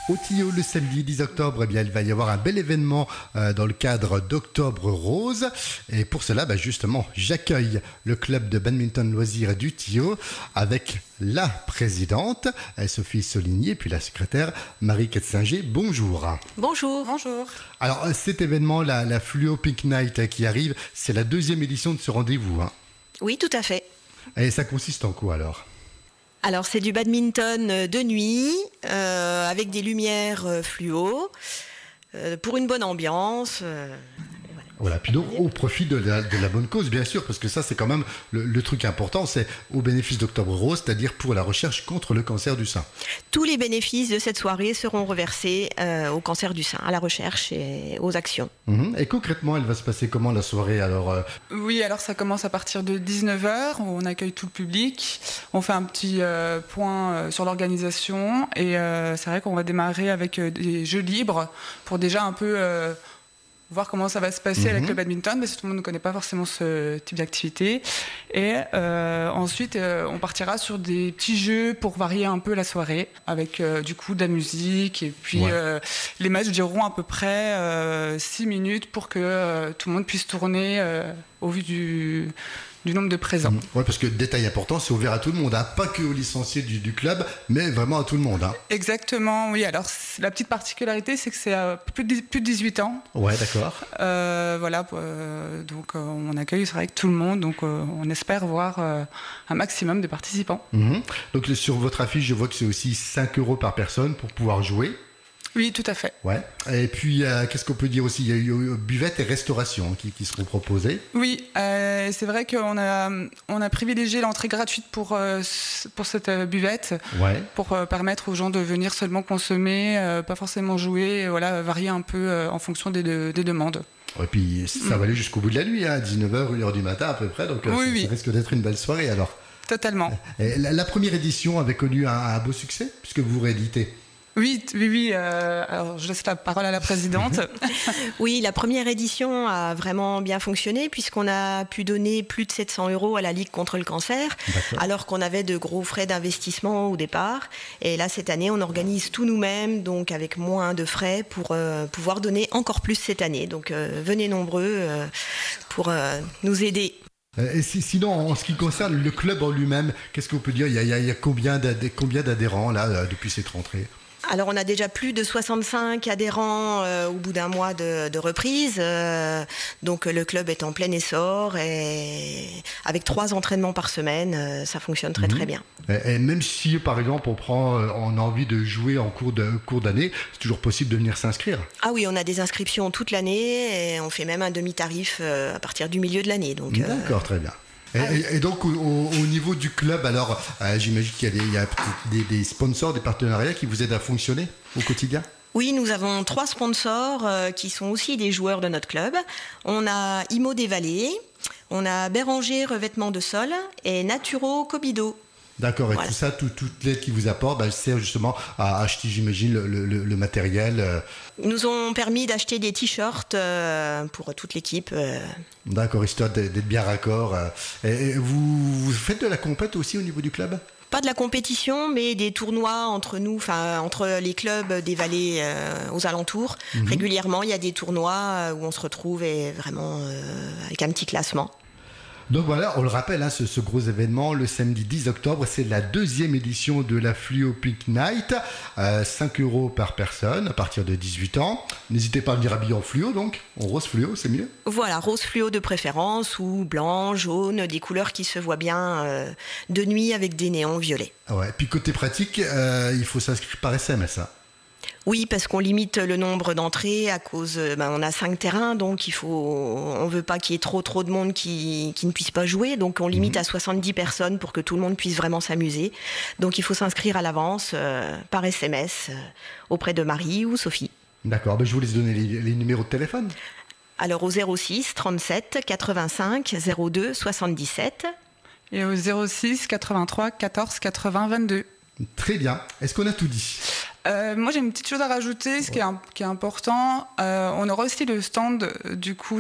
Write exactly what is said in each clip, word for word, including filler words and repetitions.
Au Tillot, le samedi dix octobre, eh bien, il va y avoir un bel événement euh, dans le cadre d'Octobre Rose. Et pour cela, bah, justement, j'accueille le club de badminton loisirs du Tillot avec la présidente, euh, Sophie Soligny, et puis la secrétaire, Marie Ketzinger. Bonjour. Bonjour. Bonjour. Alors, cet événement, la, la Fluo Pink Night euh, qui arrive, c'est la deuxième édition de ce rendez-vous. Hein. Oui, tout à fait. Et ça consiste en quoi alors ? Alors, c'est du badminton de nuit, euh, avec des lumières euh, fluo, euh, pour une bonne ambiance. Euh, Voilà, puis donc au profit de la, de la bonne cause, bien sûr, parce que ça, c'est quand même le, le truc important, c'est au bénéfice d'Octobre Rose, c'est-à-dire pour la recherche contre le cancer du sein. Tous les bénéfices de cette soirée seront reversés euh, au cancer du sein, à la recherche et aux actions. Mmh. Et concrètement, elle va se passer comment la soirée alors euh... Oui, alors ça commence à partir de dix-neuf heures, on accueille tout le public, on fait un petit euh, point euh, sur l'organisation et euh, c'est vrai qu'on va démarrer avec euh, des jeux libres pour déjà un peu... Euh, voir comment ça va se passer mmh. avec le badminton, parce que tout le monde ne connaît pas forcément ce type d'activité. Et euh, ensuite, euh, on partira sur des petits jeux pour varier un peu la soirée, avec euh, du coup de la musique. Et puis, ouais. euh, les matchs dureront à peu près euh, six minutes pour que euh, tout le monde puisse tourner euh, au vu du... du nombre de présents. Mmh. Oui, parce que détail important, c'est ouvert à tout le monde, hein. Pas que aux licenciés du, du club, mais vraiment à tout le monde. Hein. Exactement, oui. Alors, la petite particularité, c'est que c'est à plus de, plus de dix-huit ans. Ouais, d'accord. Euh, voilà, euh, donc euh, on accueille, c'est vrai, que tout le monde, donc euh, on espère voir euh, un maximum de participants. Mmh. Donc, sur votre affiche, je vois que c'est aussi cinq euros par personne pour pouvoir jouer. Oui, tout à fait. Ouais. Et puis, euh, qu'est-ce qu'on peut dire aussi ? Il y a eu buvette et restauration qui, qui seront proposées. Oui, euh, c'est vrai qu'on a, on a privilégié l'entrée gratuite pour, euh, pour cette euh, buvette, ouais. pour euh, permettre aux gens de venir seulement consommer, euh, pas forcément jouer, voilà, varier un peu euh, en fonction des, de, des demandes. Et puis, ça va aller jusqu'au bout de la nuit, hein, dix-neuf heures, une heure du matin à peu près, donc oui, ça, oui. ça risque d'être une belle soirée alors. Totalement. Et la, la première édition avait connu un, un beau succès, puisque vous rééditez. Oui, oui, oui. Euh, alors, je laisse la parole à la présidente. Oui, la première édition a vraiment bien fonctionné puisqu'on a pu donner plus de sept cents euros à la Ligue contre le cancer, D'accord. alors qu'on avait de gros frais d'investissement au départ. Et là, cette année, on organise tout nous-mêmes, donc avec moins de frais pour euh, pouvoir donner encore plus cette année. Donc, euh, venez nombreux euh, pour euh, nous aider. Et si, sinon, en ce qui concerne le club en lui-même, qu'est-ce qu'on peut dire ? Il y a, il y a, il y a combien, d'adhé- combien d'adhérents là depuis cette rentrée ? Alors, on a déjà plus de soixante-cinq adhérents euh, au bout d'un mois de, de reprise. Euh, donc, le club est en plein essor et avec trois entraînements par semaine, euh, ça fonctionne très, mmh. très bien. Et, et même si, par exemple, on, prend, on a envie de jouer en cours, de, cours d'année, c'est toujours possible de venir s'inscrire ? Ah oui, on a des inscriptions toute l'année et on fait même un demi-tarif euh, à partir du milieu de l'année. Donc, D'accord, euh... très bien. Et, ah oui. et, et donc au, au niveau du club, alors euh, j'imagine qu'il y a, des, il y a des, des sponsors, des partenariats qui vous aident à fonctionner au quotidien ? Oui, nous avons trois sponsors euh, qui sont aussi des joueurs de notre club. On a Imo des Vallées, on a Béranger Revêtement de Sol et Naturo Cobido. D'accord, et voilà. tout ça, tout, toute l'aide qu'ils vous apportent, bah, sert justement à acheter, j'imagine, le, le, le matériel. Euh... Ils nous ont permis d'acheter des t-shirts euh, pour toute l'équipe. Euh... D'accord, histoire d'être bien raccord. Euh. Et, et vous, vous faites de la compète aussi au niveau du club ? Pas de la compétition, mais des tournois entre nous, enfin entre les clubs des vallées euh, aux alentours. Mmh. Régulièrement, il y a des tournois où on se retrouve et vraiment euh, avec un petit classement. Donc voilà, on le rappelle, hein, ce, ce gros événement, le samedi dix octobre, c'est la deuxième édition de la Fluo Pink Night, euh, cinq euros par personne à partir de dix-huit ans. N'hésitez pas à venir habiller en fluo, donc, en rose fluo, c'est mieux. Voilà, rose fluo de préférence, ou blanc, jaune, des couleurs qui se voient bien euh, de nuit avec des néons violets. Ouais, puis côté pratique, euh, il faut s'inscrire par S M S, hein. Oui, parce qu'on limite le nombre d'entrées à cause, ben, on a cinq terrains, donc il faut, on veut pas qu'il y ait trop trop de monde qui, qui ne puisse pas jouer, donc on limite mmh. à soixante-dix personnes pour que tout le monde puisse vraiment s'amuser. Donc il faut s'inscrire à l'avance euh, par S M S euh, auprès de Marie ou Sophie. D'accord, ben je vous laisse donner les, les numéros de téléphone. Alors au zéro six trente-sept quatre-vingt-cinq zéro deux soixante-dix-sept. Et au zéro six quatre-vingt-trois quatorze quatre-vingts vingt-deux. Très bien. Est-ce qu'on a tout dit ? Euh, moi j'ai une petite chose à rajouter, ce ouais. qui, est un, qui est important. Euh, on aura aussi le stand du coup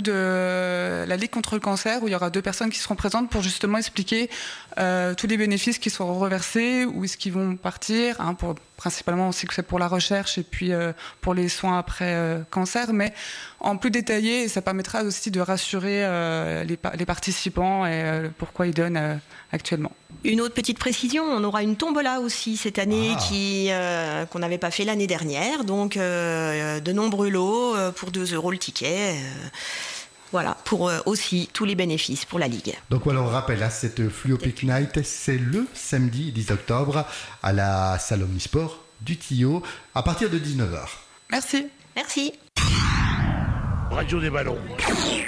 de la Ligue contre le cancer où il y aura deux personnes qui seront présentes pour justement expliquer euh, tous les bénéfices qui seront reversés, où est-ce qu'ils vont partir, hein, pour principalement aussi que c'est pour la recherche et puis euh, pour les soins après euh, cancer, mais en plus détaillé, et ça permettra aussi de rassurer euh, les, les participants et euh, pourquoi ils donnent euh, actuellement. Une autre petite précision, on aura une tombola aussi cette année ah. qui, euh, qu'on n'avait pas fait l'année dernière, donc euh, de nombreux lots euh, pour deux euros le ticket. Euh, Voilà, pour euh, aussi tous les bénéfices pour la Ligue. Donc voilà, on rappelle, hein, cette Fluo Pick Night, c'est le samedi dix octobre à la salle Omnisport du Tillot à partir de dix-neuf heures. Merci. Merci. Radio des ballons.